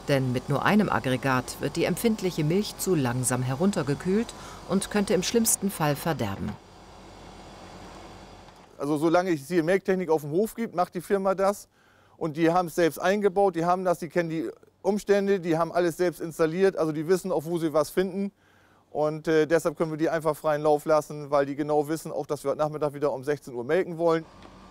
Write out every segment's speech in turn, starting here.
Denn mit nur einem Aggregat wird die empfindliche Milch zu langsam heruntergekühlt und könnte im schlimmsten Fall verderben. Also solange es hier Melktechnik auf dem Hof gibt, macht die Firma das. Und die haben es selbst eingebaut, die haben das, die kennen die Umstände, die haben alles selbst installiert. Also die wissen auch, wo sie was finden. Und deshalb können wir die einfach freien Lauf lassen, weil die genau wissen, auch dass wir heute Nachmittag wieder um 16 Uhr melken wollen.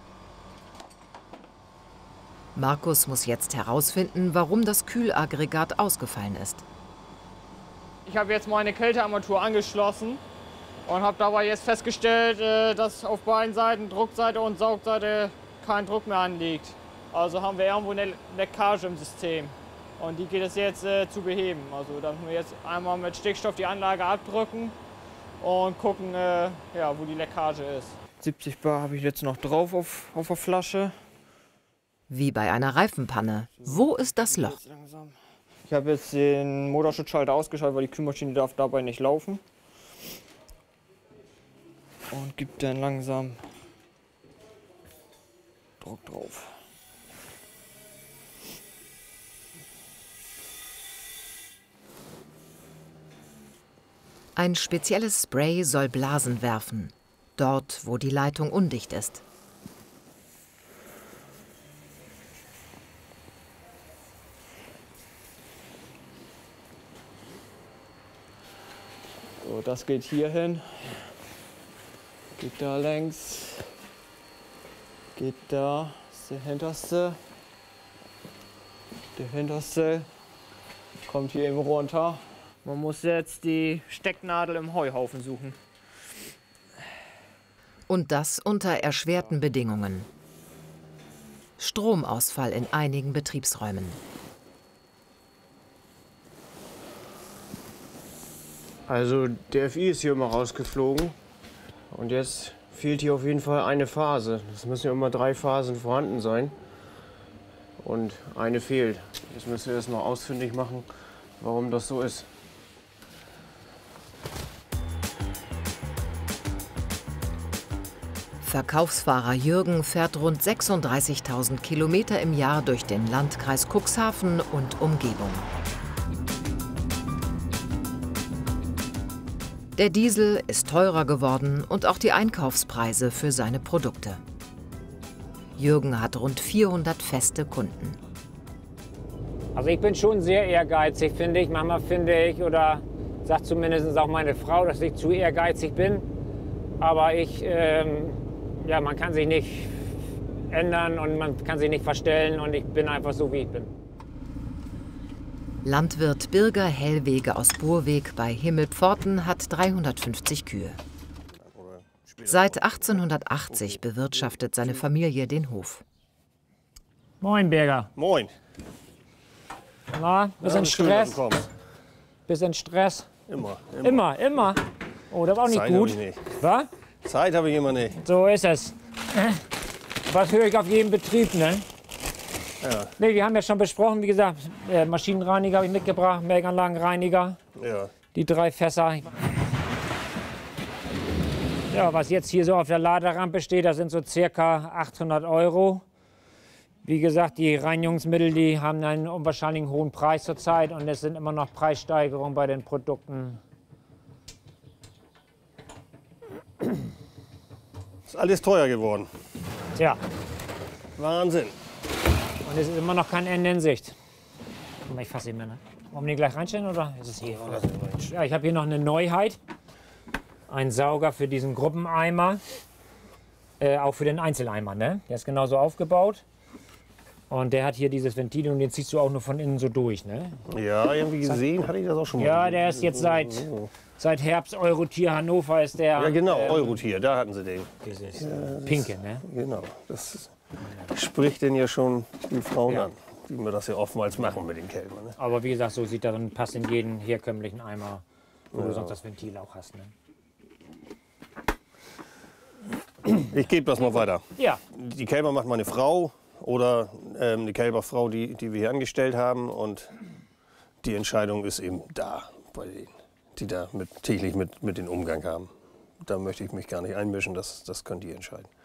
Markus muss jetzt herausfinden, warum das Kühlaggregat ausgefallen ist. Ich habe jetzt meine Kältearmatur angeschlossen und habe dabei jetzt festgestellt, dass auf beiden Seiten, Druckseite und Saugseite, kein Druck mehr anliegt. Also haben wir irgendwo eine Leckage im System. Und die geht es jetzt zu beheben. Also da müssen wir jetzt einmal mit Stickstoff die Anlage abdrücken und gucken, ja, wo die Leckage ist. 70 Bar habe ich jetzt noch drauf auf der Flasche. Wie bei einer Reifenpanne. Wo ist das Loch? Ich habe jetzt den Motorschutzschalter ausgeschaltet, weil die Kühlmaschine darf dabei nicht laufen. Und gibt dann langsam Druck drauf. Ein spezielles Spray soll Blasen werfen, dort, wo die Leitung undicht ist. So, das geht hier hin, geht da längs, geht da, ist der hinterste, kommt hier eben runter. Man muss jetzt die Stecknadel im Heuhaufen suchen. Und das unter erschwerten Bedingungen. Stromausfall in einigen Betriebsräumen. Also der FI ist hier immer rausgeflogen und jetzt fehlt hier auf jeden Fall eine Phase. Es müssen ja immer 3 Phasen vorhanden sein und eine fehlt. Jetzt müssen wir das noch ausfindig machen, warum das so ist. Verkaufsfahrer Jürgen fährt rund 36.000 Kilometer im Jahr durch den Landkreis Cuxhaven und Umgebung. Der Diesel ist teurer geworden und auch die Einkaufspreise für seine Produkte. Jürgen hat rund 400 feste Kunden. Also ich bin schon sehr ehrgeizig, finde ich. Manchmal finde ich, oder sagt zumindest auch meine Frau, dass ich zu ehrgeizig bin. Aber ja, man kann sich nicht ändern und man kann sich nicht verstellen und ich bin einfach so, wie ich bin. Landwirt Birger Hellwege aus Burweg bei Himmelpforten hat 350 Kühe. Seit 1880 bewirtschaftet seine Familie den Hof. Moin, Birger. Moin. Na, bisschen Stress? Bisschen Stress? Immer. Oh, das war auch nicht Zeit gut. hab ich nicht. Was? Zeit habe ich immer nicht. So ist es. Was höre ich auf jedem Betrieb, ne? Ja. Nee, wir haben ja schon besprochen, wie gesagt, Maschinenreiniger habe ich mitgebracht, Melkanlagenreiniger, Ja. die 3 Fässer. Ja, was jetzt hier so auf der Laderampe steht, das sind so circa 800 €. Wie gesagt, die Reinigungsmittel, die haben einen unwahrscheinlich hohen Preis zurzeit und es sind immer noch Preissteigerungen bei den Produkten. Ist alles teuer geworden. Tja, Wahnsinn. und es ist immer noch kein Ende in Sicht. Guck mal, ich fasse ihn mal, ne? Wollen wir den gleich reinstellen oder ist es hier? Oder? Ja, ich habe hier noch eine Neuheit. Ein Sauger für diesen Gruppeneimer. Auch für den Einzeleimer, ne? Der ist genauso aufgebaut. Und der hat hier dieses Ventil und den ziehst du auch nur von innen so durch, ne? Ja, irgendwie gesehen hatte ich das auch schon mal. Ja, der ist jetzt seit Herbst Eurotier Hannover ist der. Ja, genau, Eurotier, da hatten sie den. Dieses Pinke, ne? Genau, das spricht denn ja schon die Frauen an, wie wir das ja oftmals machen mit den Kälbern. Ne? Aber wie gesagt, so sieht er dann, passt in jeden herkömmlichen Eimer, wo du sonst das Ventil auch hast, ne? Ich gebe das mal weiter. Ja. Die Kälber macht meine Frau oder eine Kälberfrau, die wir hier angestellt haben. Und die Entscheidung ist eben da, bei denen, die da täglich mit den Umgang haben. Da möchte ich mich gar nicht einmischen, das können die entscheiden.